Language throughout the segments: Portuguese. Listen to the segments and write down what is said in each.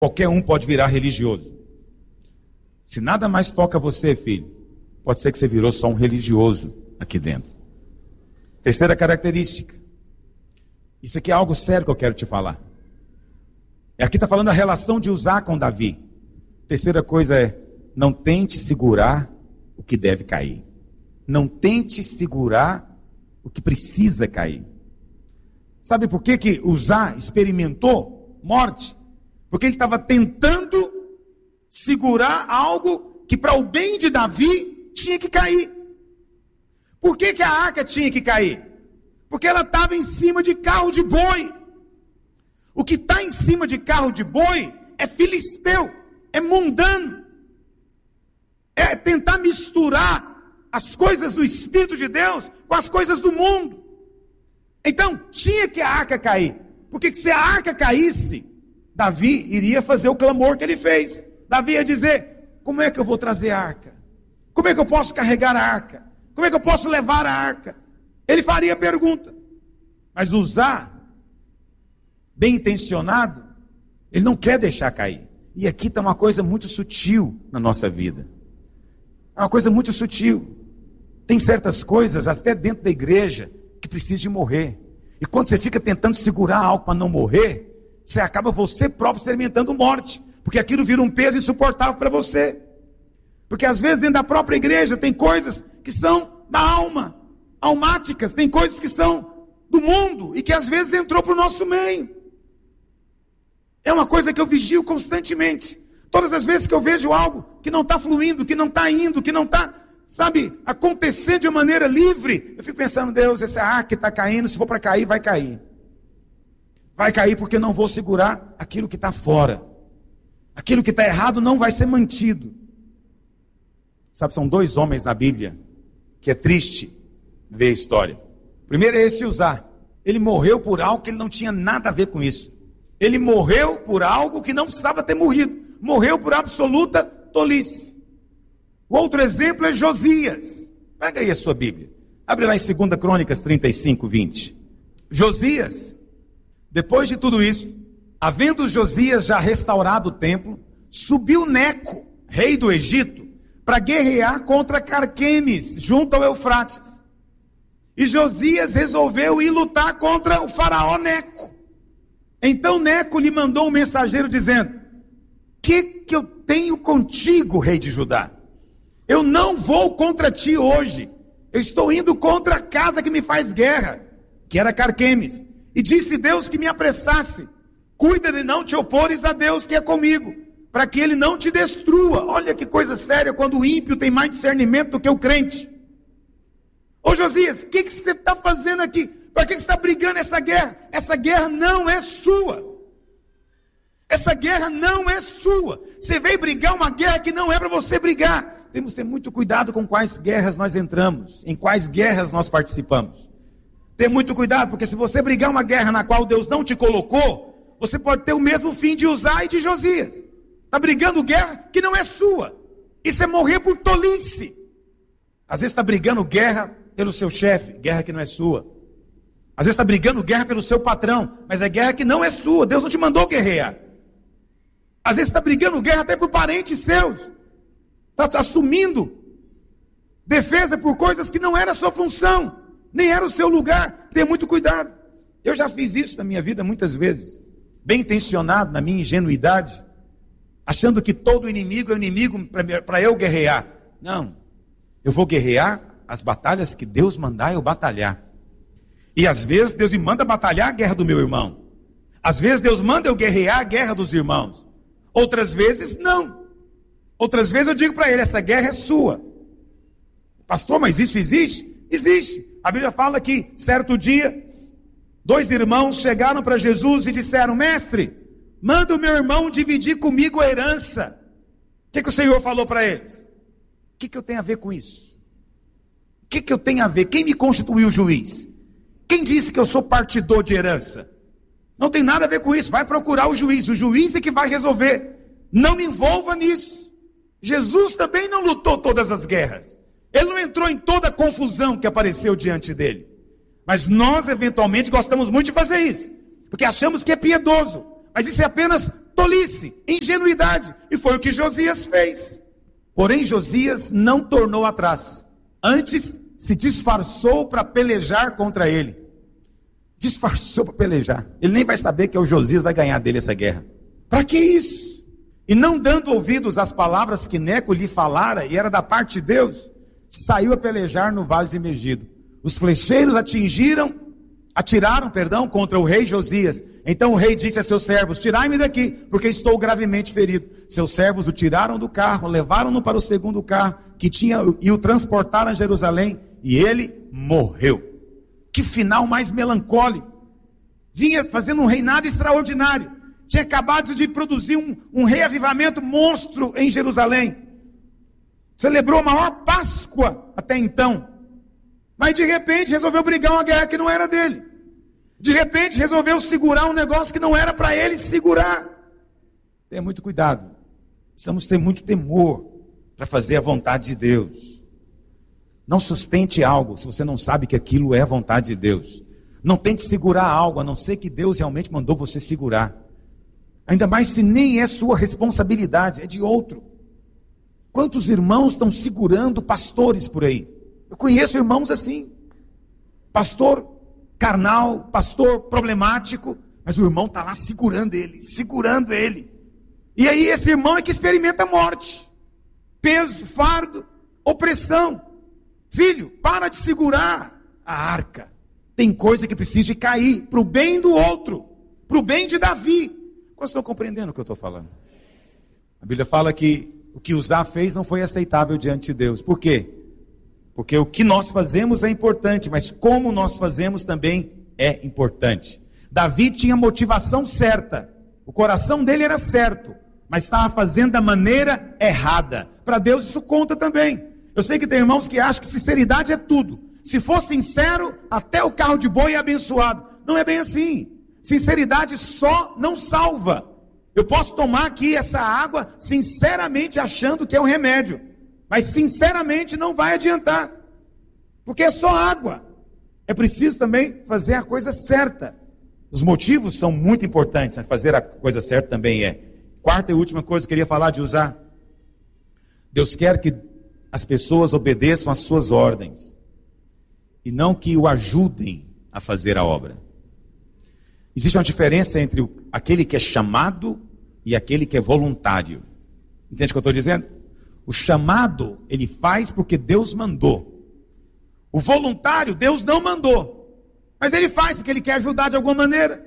Qualquer um pode virar religioso. Se nada mais toca você, filho, pode ser que você virou só um religioso aqui dentro. Terceira característica. Isso aqui é algo sério que eu quero te falar. Aqui está falando da relação de Uzá com Davi. Terceira coisa é, não tente segurar o que deve cair. Não tente segurar o que precisa cair. Sabe por que Uzá experimentou morte? Porque ele estava tentando segurar algo que para o bem de Davi tinha que cair. Por que a arca tinha que cair? Porque ela estava em cima de carro de boi. O que está em cima de carro de boi é filisteu, é mundano. É tentar misturar as coisas do Espírito de Deus com as coisas do mundo. Então, tinha que a arca cair. Porque se a arca caísse, Davi iria fazer o clamor que ele fez. Davi ia dizer, como é que eu vou trazer a arca? Como é que eu posso carregar a arca? Como é que eu posso levar a arca? Ele faria a pergunta. Mas Uzá, bem intencionado, ele não quer deixar cair. E aqui está uma coisa muito sutil na nossa vida. É uma coisa muito sutil. Tem certas coisas, até dentro da igreja, que precisam de morrer. E quando você fica tentando segurar algo para não morrer, você acaba você próprio experimentando morte. Porque aquilo vira um peso insuportável para você. Porque às vezes dentro da própria igreja tem coisas que são da alma, almáticas, tem coisas que são do mundo e que às vezes entrou para o nosso meio. É uma coisa que eu vigio constantemente. Todas as vezes que eu vejo algo que não está fluindo, que não está indo, que não está, acontecendo de maneira livre, eu fico pensando, Deus, essa arca está caindo, se for para cair, vai cair. Vai cair porque eu não vou segurar aquilo que está fora. Aquilo que está errado não vai ser mantido. São 2 homens na Bíblia que é triste ver a história. Primeiro é esse Uzá. Ele morreu por algo que ele não tinha nada a ver com isso. Ele morreu por algo que não precisava ter morrido. Morreu por absoluta tolice. O outro exemplo é Josias. Pega aí a sua Bíblia. Abre lá em 2 Crônicas 35, 20. Josias, depois de tudo isso, havendo Josias já restaurado o templo, subiu Neco, rei do Egito, para guerrear contra Carquemes, junto ao Eufrates. E Josias resolveu ir lutar contra o faraó Neco. Então Neco lhe mandou um mensageiro dizendo, que eu tenho contigo, rei de Judá? Eu não vou contra ti hoje. Eu estou indo contra a casa que me faz guerra, que era Carquemes. E disse Deus que me apressasse. Cuida de não te opores a Deus que é comigo, para que ele não te destrua. Olha que coisa séria quando o ímpio tem mais discernimento do que o crente. Ô Josias, o que você está fazendo aqui? Para que você está brigando essa guerra? Essa guerra não é sua. Essa guerra não é sua. Você veio brigar uma guerra que não é para você brigar. Temos que ter muito cuidado com quais guerras nós entramos, em quais guerras nós participamos. Ter muito cuidado, porque se você brigar uma guerra na qual Deus não te colocou, você pode ter o mesmo fim de Uzá e de Josias. Está brigando guerra que não é sua. Isso é morrer por tolice. Às vezes está brigando guerra pelo seu chefe, guerra que não é sua. Às vezes está brigando guerra pelo seu patrão, mas é guerra que não é sua. Deus não te mandou guerrear. Às vezes está brigando guerra até por parentes seus. Está assumindo defesa por coisas que não era a sua função, nem era o seu lugar. Tenha muito cuidado. Eu já fiz isso na minha vida muitas vezes, bem intencionado, na minha ingenuidade, achando que todo inimigo é inimigo para eu guerrear. Não, eu vou guerrear as batalhas que Deus mandar eu batalhar. E às vezes Deus me manda batalhar a guerra do meu irmão. Às vezes Deus manda eu guerrear a guerra dos irmãos. Outras vezes não. Outras vezes eu digo para ele, essa guerra é sua. Pastor, mas isso existe? Existe. A Bíblia fala que certo dia, 2 irmãos chegaram para Jesus e disseram, mestre, manda o meu irmão dividir comigo a herança. O que o Senhor falou para eles? O que eu tenho a ver com isso? O que eu tenho a ver? Quem me constituiu juiz? Quem disse que eu sou partidor de herança? Não tem nada a ver com isso. Vai procurar o juiz é que vai resolver. Não me envolva nisso. Jesus também não lutou todas as guerras. Ele não entrou em toda a confusão que apareceu diante dele. Mas nós, eventualmente, gostamos muito de fazer isso. Porque achamos que é piedoso. Mas isso é apenas tolice, ingenuidade. E foi o que Josias fez. Porém, Josias não tornou atrás. Antes, se disfarçou para pelejar contra ele. Disfarçou para pelejar. Ele nem vai saber que o Josias vai ganhar dele essa guerra. Para que isso? E não dando ouvidos às palavras que Neco lhe falara, e era da parte de Deus, saiu a pelejar no vale de Megido. Os flecheiros atiraram contra o rei Josias. Então o rei disse a seus servos: tirai-me daqui, porque estou gravemente ferido. Seus servos o tiraram do carro, levaram-no para o segundo carro que tinha e o transportaram a Jerusalém, e ele morreu. Que final mais melancólico. Vinha fazendo um reinado extraordinário. Tinha acabado de produzir um reavivamento monstro em Jerusalém. Celebrou a maior Páscoa até então. Mas de repente resolveu brigar uma guerra que não era dele. De repente resolveu segurar um negócio que não era para ele segurar. Tenha muito cuidado. Precisamos ter muito temor para fazer a vontade de Deus. Não sustente algo se você não sabe que aquilo é a vontade de Deus. Não tente segurar algo, a não ser que Deus realmente mandou você segurar. Ainda mais se nem é sua responsabilidade, é de outro. Quantos irmãos estão segurando pastores por aí? Eu conheço irmãos assim. Pastor carnal, pastor problemático, mas o irmão está lá segurando ele. E aí esse irmão é que experimenta morte, peso, fardo, opressão. Filho, para de segurar a arca. Tem coisa que precisa de cair, para o bem do outro, para o bem de Davi. Vocês estão compreendendo o que eu estou falando? A Bíblia fala que o que Uzá fez não foi aceitável diante de Deus. Por quê? Porque o que nós fazemos é importante, mas como nós fazemos também é importante. Davi tinha motivação certa, o coração dele era certo, mas estava fazendo da maneira errada. Para Deus isso conta também. Eu sei que tem irmãos que acham que sinceridade é tudo. Se for sincero, até o carro de boi é abençoado. Não é bem assim. Sinceridade só não salva. Eu posso tomar aqui essa água sinceramente achando que é um remédio, mas sinceramente não vai adiantar, porque é só água. É preciso também fazer a coisa certa. Os motivos são muito importantes, mas fazer a coisa certa também é. Quarta e última coisa que eu queria falar de Uzá. Deus quer que as pessoas obedeçam às suas ordens, e não que o ajudem a fazer a obra. Existe uma diferença entre aquele que é chamado e aquele que é voluntário. Entende o que eu estou dizendo? O chamado, ele faz porque Deus mandou. O voluntário, Deus não mandou, mas ele faz porque ele quer ajudar de alguma maneira.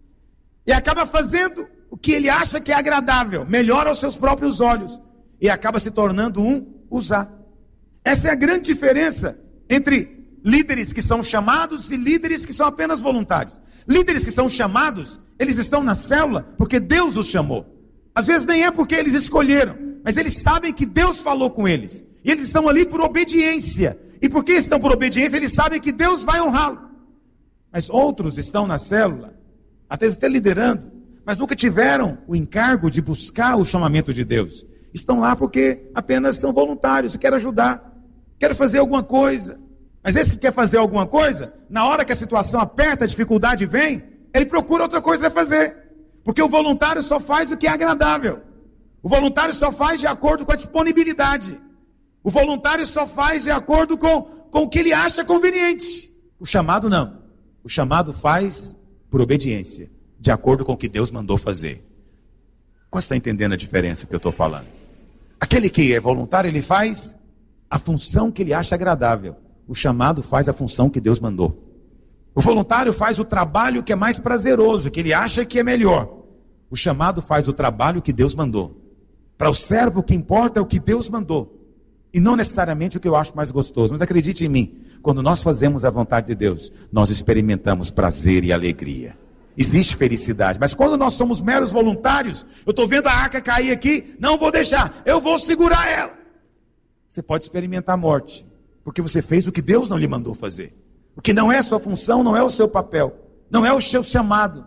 E acaba fazendo o que ele acha que é agradável, melhor aos seus próprios olhos. E acaba se tornando um Uzá. Essa é a grande diferença entre líderes que são chamados e líderes que são apenas voluntários. Líderes que são chamados, eles estão na célula porque Deus os chamou. Às vezes nem é porque eles escolheram, mas eles sabem que Deus falou com eles. E eles estão ali por obediência. E porque estão por obediência, eles sabem que Deus vai honrá-lo. Mas outros estão na célula, até liderando, mas nunca tiveram o encargo de buscar o chamamento de Deus. Estão lá porque apenas são voluntários, querem ajudar, querem fazer alguma coisa. Mas esse que quer fazer alguma coisa, na hora que a situação aperta, a dificuldade vem, ele procura outra coisa para fazer. Porque o voluntário só faz o que é agradável. O voluntário só faz de acordo com a disponibilidade. O voluntário só faz de acordo com o que ele acha conveniente. O chamado não. O chamado faz por obediência, de acordo com o que Deus mandou fazer. Você está entendendo a diferença que eu estou falando? Aquele que é voluntário, ele faz a função que ele acha agradável. O chamado faz a função que Deus mandou. O voluntário faz o trabalho que é mais prazeroso, que ele acha que é melhor. O chamado faz o trabalho que Deus mandou. Para o servo, o que importa é o que Deus mandou, e não necessariamente o que eu acho mais gostoso. Mas acredite em mim, quando nós fazemos a vontade de Deus, nós experimentamos prazer e alegria. Existe felicidade, mas quando nós somos meros voluntários, eu estou vendo a arca cair aqui, não vou deixar, eu vou segurar ela. Você pode experimentar a morte, porque você fez o que Deus não lhe mandou fazer. O que não é sua função, não é o seu papel, não é o seu chamado.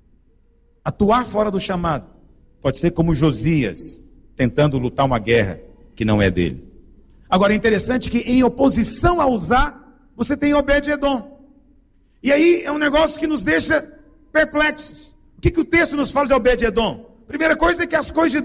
Atuar fora do chamado pode ser como Josias, tentando lutar uma guerra que não é dele. Agora é interessante que em oposição a Uzá, você tem Obed-Edom. E aí é um negócio que nos deixa perplexos. O que o texto nos fala de Obed-Edom? Primeira coisa é que as coisas de